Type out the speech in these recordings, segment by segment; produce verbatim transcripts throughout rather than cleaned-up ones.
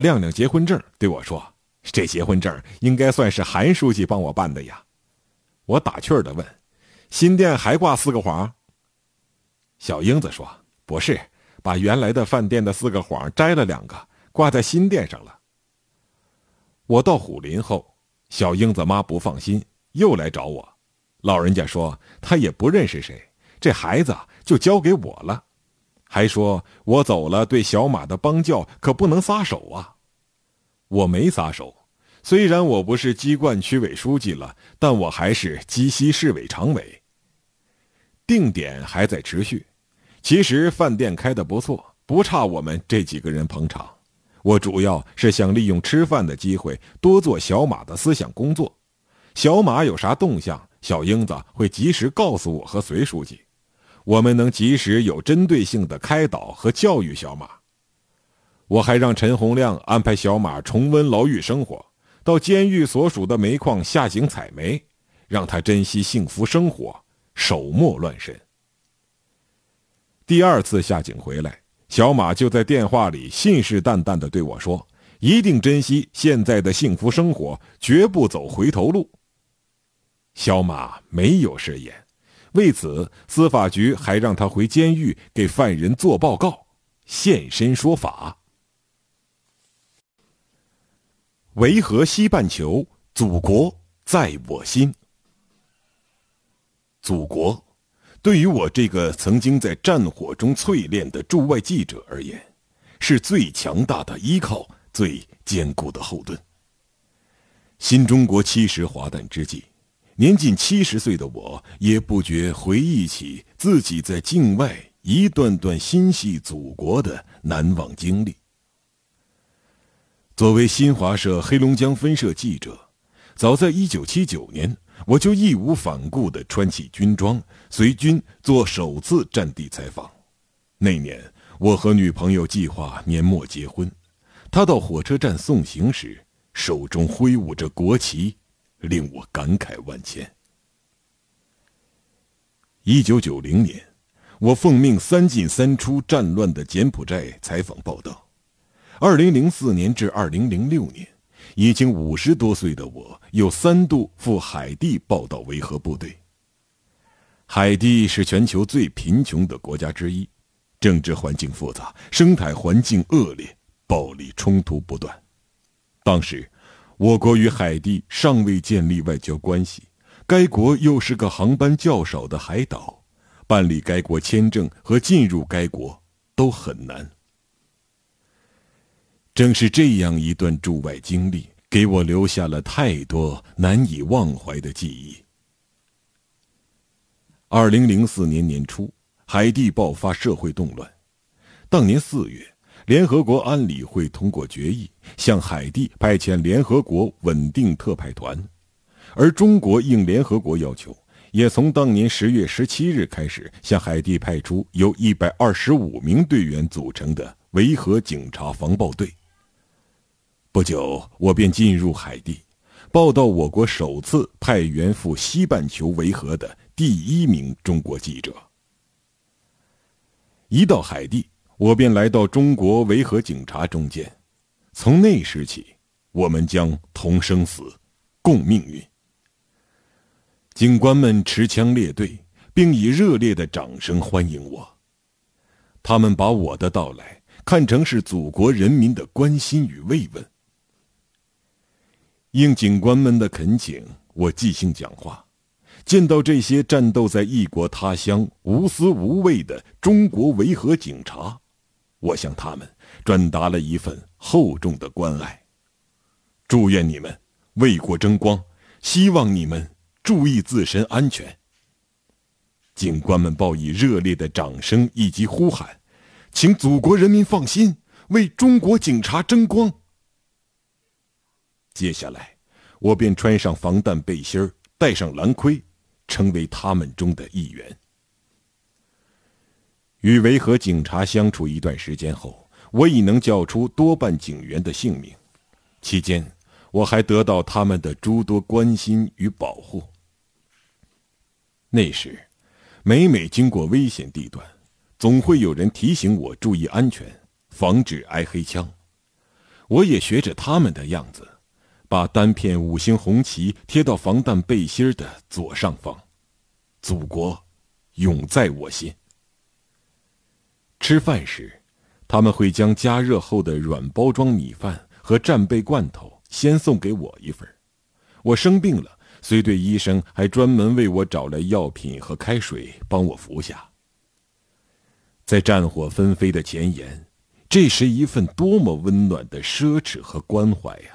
亮亮结婚证，对我说：“这结婚证应该算是韩书记帮我办的呀。”我打趣儿地问：“新店还挂四个幌？”小英子说：“不是，把原来的饭店的四个幌摘了两个，挂在新店上了。”我到虎林后，小英子妈不放心，又来找我。老人家说他也不认识谁，这孩子就交给我了，还说我走了对小马的帮教可不能撒手啊。我没撒手，虽然我不是鸡冠区委书记了，但我还是鸡西市委常委。定点还在持续，其实饭店开得不错，不差我们这几个人捧场。我主要是想利用吃饭的机会多做小马的思想工作，小马有啥动向，小英子会及时告诉我和隋书记，我们能及时有针对性的开导和教育小马。我还让陈洪亮安排小马重温牢狱生活，到监狱所属的煤矿下井采煤，让他珍惜幸福生活，手莫乱神。第二次下井回来，小马就在电话里信誓旦旦地对我说，一定珍惜现在的幸福生活，绝不走回头路。小马没有食言，为此司法局还让他回监狱给犯人做报告，现身说法。维和西半球，祖国在我心。祖国对于我这个曾经在战火中淬炼的驻外记者而言，是最强大的依靠，最坚固的后盾。新中国七十华诞之际，年近七十岁的我也不觉回忆起自己在境外一段段心系祖国的难忘经历。作为新华社黑龙江分社记者，早在一九七九年，我就义无反顾地穿起军装，随军做首次战地采访。那年，我和女朋友计划年末结婚，她到火车站送行时，手中挥舞着国旗，令我感慨万千。一九九零年，我奉命三进三出战乱的柬埔寨采访报道。二零零四年至二零零六年，已经五十多岁的我，又三度赴海地报道维和部队。海地是全球最贫穷的国家之一，政治环境复杂，生态环境恶劣，暴力冲突不断。当时，我国与海地尚未建立外交关系，该国又是个航班较少的海岛，办理该国签证和进入该国都很难。正是这样一段驻外经历，给我留下了太多难以忘怀的记忆。二零零四年年初，海地爆发社会动乱。当年四月，联合国安理会通过决议，向海地派遣联合国稳定特派团，而中国应联合国要求，也从当年十月十七日开始，向海地派出由一百二十五名队员组成的维和警察防暴队。不久，我便进入海地，报道我国首次派员赴西半球维和的第一名中国记者。一到海地，我便来到中国维和警察中间，从那时起，我们将同生死，共命运。警官们持枪列队，并以热烈的掌声欢迎我。他们把我的到来看成是祖国人民的关心与慰问。应警官们的恳请，我即兴讲话。见到这些战斗在异国他乡、无私无畏的中国维和警察，我向他们转达了一份厚重的关爱。祝愿你们为国争光，希望你们注意自身安全。警官们报以热烈的掌声以及呼喊，请祖国人民放心，为中国警察争光。接下来，我便穿上防弹背心，戴上蓝盔，成为他们中的一员。与维和警察相处一段时间后，我已能叫出多半警员的姓名。期间，我还得到他们的诸多关心与保护。那时，每每经过危险地段，总会有人提醒我注意安全，防止挨黑枪。 我也学着他们的样子，把单片五星红旗贴到防弹背心的左上方。祖国永在我心。吃饭时，他们会将加热后的软包装米饭和战备罐头先送给我一份。我生病了，随队医生还专门为我找来药品和开水帮我服下。在战火纷飞的前沿，这是一份多么温暖的奢侈和关怀呀！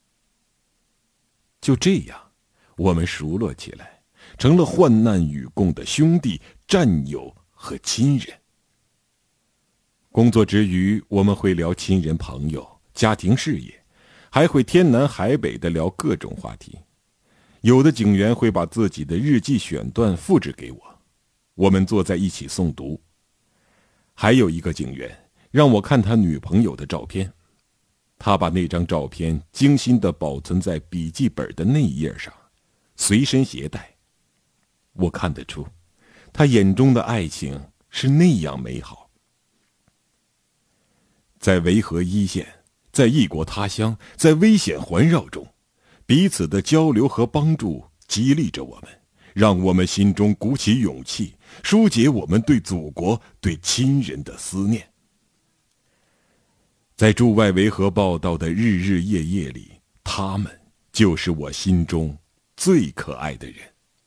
就这样，我们熟络起来，成了患难与共的兄弟、战友和亲人。工作之余，我们会聊亲人朋友、家庭事业，还会天南海北地聊各种话题。有的警员会把自己的日记选段复制给我，我们坐在一起诵读。还有一个警员让我看他女朋友的照片，他把那张照片精心地保存在笔记本的内页上，随身携带。我看得出，他眼中的爱情是那样美好。在维和一线，在异国他乡，在危险环绕中，彼此的交流和帮助激励着我们，让我们心中鼓起勇气，疏解我们对祖国、对亲人的思念。在驻外维和报道的日日夜夜里，他们就是我心中最可爱的人。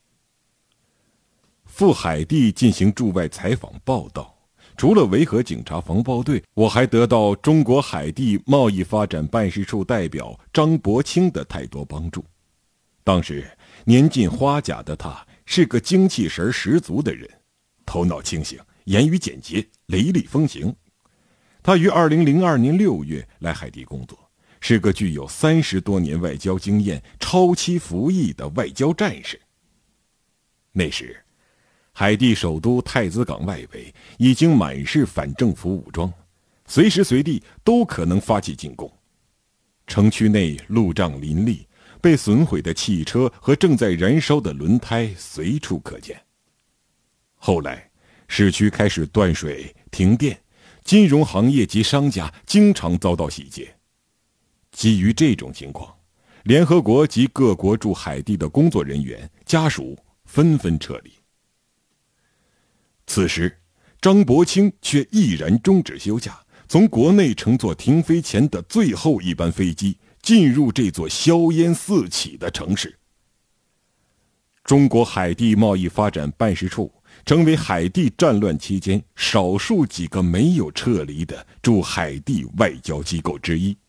赴海地进行驻外采访报道，除了维和警察防暴队，我还得到中国海地贸易发展办事处代表张伯清的太多帮助。当时年近花甲的他是个精气神十足的人，头脑清醒，言语简洁，雷厉风行。他于二零零二年六月来海地工作，是个具有三十多年外交经验、超期服役的外交战士。那时海地首都太子港外围已经满是反政府武装，随时随地都可能发起进攻。城区内路障林立，被损毁的汽车和正在燃烧的轮胎随处可见。后来市区开始断水停电，金融行业及商家经常遭到洗劫。基于这种情况，联合国及各国驻海地的工作人员家属纷纷撤离。此时张伯清却毅然终止休假，从国内乘坐停飞前的最后一班飞机进入这座硝烟四起的城市。中国海地贸易发展办事处成为海地战乱期间少数几个没有撤离的驻海地外交机构之一。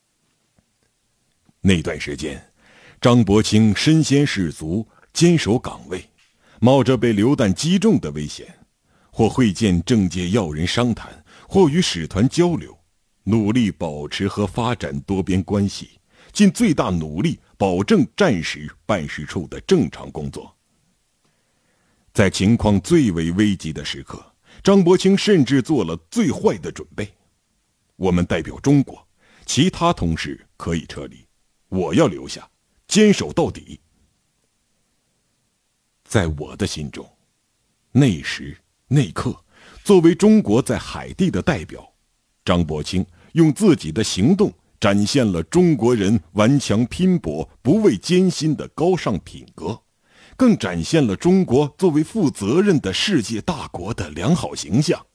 那段时间，张伯清身先士卒，坚守岗位，冒着被榴弹击中的危险，或会见政界要人商谈，或与使团交流，努力保持和发展多边关系，尽最大努力保证战时办事处的正常工作。在情况最为危急的时刻，张伯清甚至做了最坏的准备。我们代表中国，其他同事可以撤离，我要留下，坚守到底。在我的心中，那时那刻，作为中国在海地的代表，张伯清用自己的行动展现了中国人顽强拼搏、不畏艰辛的高尚品格，更展现了中国作为负责任的世界大国的良好形象。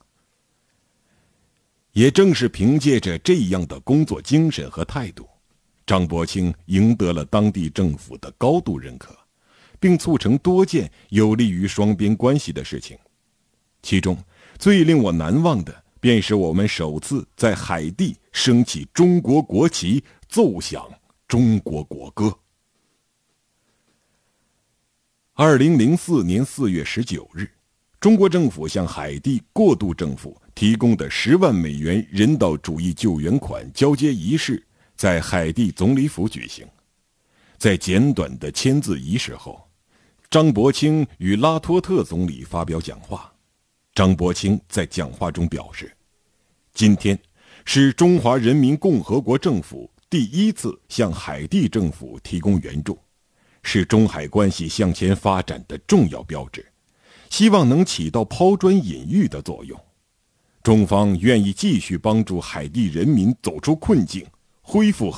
也正是凭借着这样的工作精神和态度，张伯清赢得了当地政府的高度认可，并促成多件有利于双边关系的事情。其中最令我难忘的便是我们首次在海地升起中国国旗，奏响中国国歌。二零零四年四月十九日，中国政府向海地过渡政府提供的十万美元人道主义救援款交接仪式在海地总理府举行。在简短的签字仪式后，张伯清与拉托特总理发表讲话。张伯清在讲话中表示，今天是中华人民共和国政府第一次向海地政府提供援助，是中海关系向前发展的重要标志，希望能起到抛砖引玉的作用。中方愿意继续帮助海地人民走出困境， 恢复